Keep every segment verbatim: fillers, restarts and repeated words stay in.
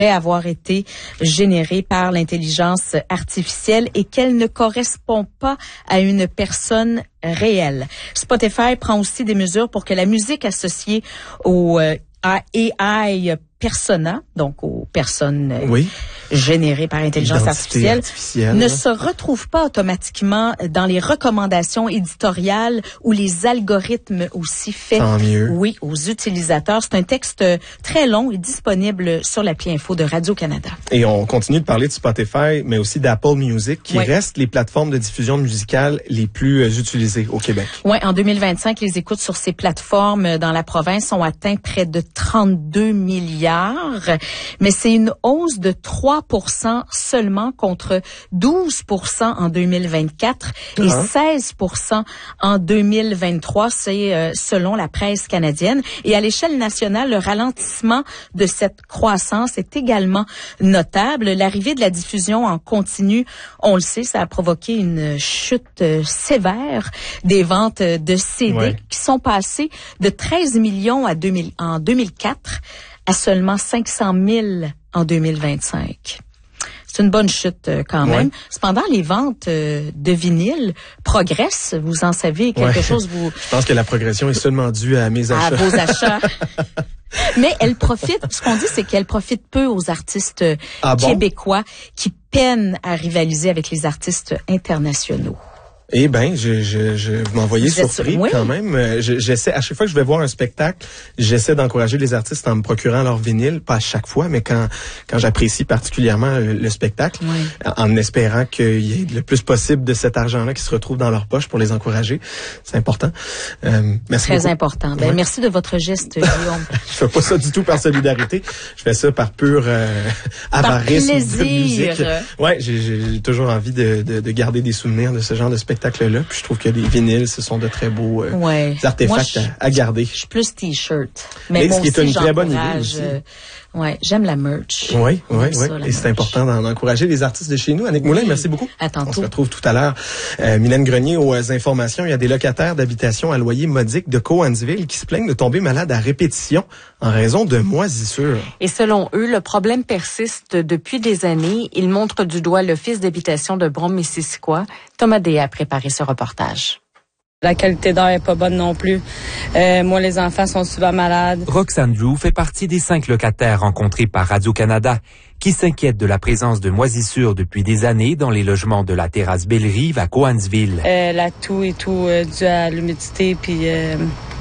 avoir été générée par l'intelligence artificielle et qu'elle ne correspond pas à une personne réelle. Spotify prend aussi des mesures pour que la musique associée au euh, A I persona, donc aux personnes euh, oui. générées par intelligence artificielle, artificielle, ne se retrouve pas automatiquement dans les recommandations éditoriales ou les algorithmes aussi faits, Tant mieux. oui, aux utilisateurs. C'est un texte très long et disponible sur l'appli Info de Radio-Canada. Et on continue de parler de Spotify, mais aussi d'Apple Music, qui oui. restent les plateformes de diffusion musicale les plus euh, utilisées au Québec. Oui, en deux mille vingt-cinq, les écoutes sur ces plateformes dans la province ont atteint près de trente-deux milliards, mais c'est une hausse de trois pour cent seulement contre douze pour cent en deux mille vingt-quatre et uh-huh. seize pour cent en deux mille vingt-trois, c'est euh, selon la presse canadienne. Et à l'échelle nationale, le ralentissement de cette croissance est également notable. L'arrivée de la diffusion en continu, on le sait, ça a provoqué une chute euh, sévère des ventes de C D ouais. qui sont passées de treize millions à deux mille, en deux mille quatre à seulement cinq cent mille en deux mille vingt-cinq. C'est une bonne chute euh, quand même. Ouais. Cependant, les ventes euh, de vinyle progressent. Vous en savez quelque ouais. chose. Vous. Je pense que la progression est seulement due à mes achats. À vos achats. Mais elle profite. Ce qu'on dit, c'est qu'elle profite peu aux artistes ah bon? québécois qui peinent à rivaliser avec les artistes internationaux. Eh ben, je, je, je vous m'envoyez surpris oui. quand même. Je, j'essaie, à chaque fois que je vais voir un spectacle, j'essaie d'encourager les artistes en me procurant leur vinyle, pas à chaque fois, mais quand quand j'apprécie particulièrement le, le spectacle, oui. en espérant qu'il y ait le plus possible de cet argent-là qui se retrouve dans leur poche pour les encourager. C'est important. Euh, merci Très beaucoup. important. Ben, ouais. Merci de votre geste, Guillaume. Je fais pas ça du tout par solidarité. Je fais ça par pur euh, avarisme par de musique. Ouais, j'ai, j'ai toujours envie de, de, de garder des souvenirs de ce genre de spectacle. Là, puis je trouve que les vinyles, ce sont de très beaux euh, ouais. artefacts Moi, à, à garder. Je suis plus t-shirt. Mais Et bon, ce qui est une très bonne idée aussi. Euh, ouais, j'aime la merch. Oui, oui, oui. Et c'est important d'en encourager les artistes de chez nous. Annick Moulin, oui. merci beaucoup. À tantôt. On se retrouve tout à l'heure. Euh, Mylène Grenier aux informations. Il y a des locataires d'habitation à loyer modique de Cowansville qui se plaignent de tomber malades à répétition en raison de moisissures. Et selon eux, le problème persiste depuis des années. Ils montrent du doigt l'Office d'habitation de Brome-Missisquoi. Thomas Day a préparé ce reportage. La qualité d'air est pas bonne non plus. Euh, moi, les enfants sont souvent malades. Roxane Drew fait partie des cinq locataires rencontrés par Radio-Canada qui s'inquiètent de la présence de moisissures depuis des années dans les logements de la terrasse Belle-Rive à Cowansville. Euh, la toux et tout euh, dû à l'humidité puis euh,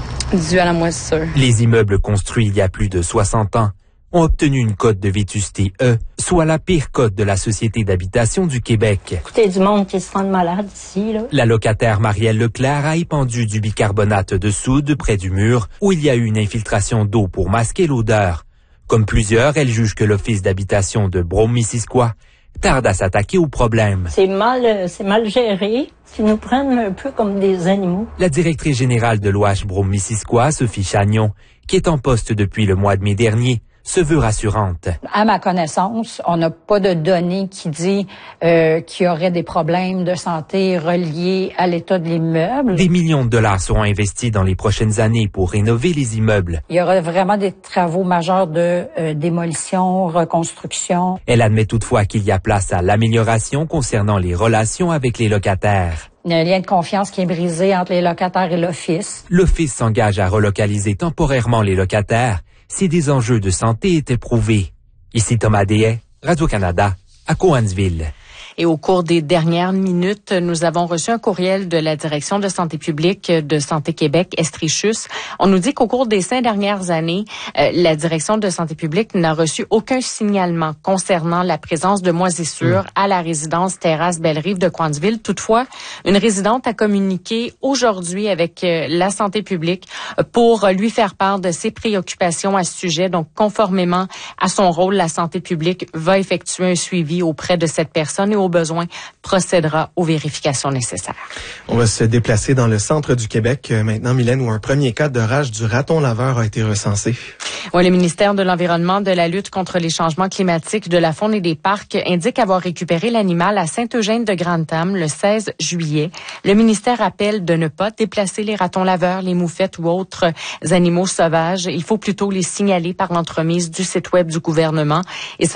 dû à la moisissure. Les immeubles construits il y a plus de soixante ans ont obtenu une cote de vétusté E, soit la pire cote de la Société d'habitation du Québec. Écoutez, du monde qui se rend malade ici, là. La locataire Marielle Leclerc a épandu du bicarbonate de soude près du mur où il y a eu une infiltration d'eau pour masquer l'odeur. Comme plusieurs, elle juge que l'Office d'habitation de Brome-Missisquoi tarde à s'attaquer au problème. C'est mal, c'est mal géré. Ils nous prennent un peu comme des animaux. La directrice générale de l'O H Brome-Missisquoi, Sophie Chagnon, qui est en poste depuis le mois de mai dernier, se veut rassurante. À ma connaissance, on n'a pas de données qui dit euh, qu'il y aurait des problèmes de santé reliés à l'état de l'immeuble. Des millions de dollars seront investis dans les prochaines années pour rénover les immeubles. Il y aura vraiment des travaux majeurs de euh, démolition, reconstruction. Elle admet toutefois qu'il y a place à l'amélioration concernant les relations avec les locataires. Il y a un lien de confiance qui est brisé entre les locataires et l'Office. L'Office s'engage à relocaliser temporairement les locataires si des enjeux de santé étaient prouvés. Ici Thomas Day, Radio-Canada, à Cowansville. Et au cours des dernières minutes, nous avons reçu un courriel de la Direction de santé publique de Santé Québec, Estrichus. On nous dit qu'au cours des cinq dernières années, euh, la Direction de santé publique n'a reçu aucun signalement concernant la présence de moisissures mmh. à la résidence Terrasse Belle-Rive de Cowansville. Toutefois, une résidente a communiqué aujourd'hui avec euh, la santé publique pour euh, lui faire part de ses préoccupations à ce sujet. Donc, conformément à son rôle, la santé publique va effectuer un suivi auprès de cette personne et au besoin, procédera aux vérifications nécessaires. On va se déplacer dans le centre du Québec euh, maintenant, Mylène, où un premier cas de rage du raton laveur a été recensé. Oui, le ministère de l'Environnement, de la lutte contre les changements climatiques, de la faune et des parcs indique avoir récupéré l'animal à Saint-Eugène-de-Grande-Tame le seize juillet. Le ministère appelle de ne pas déplacer les ratons laveurs, les moufettes ou autres animaux sauvages. Il faut plutôt les signaler par l'entremise du site web du gouvernement. Et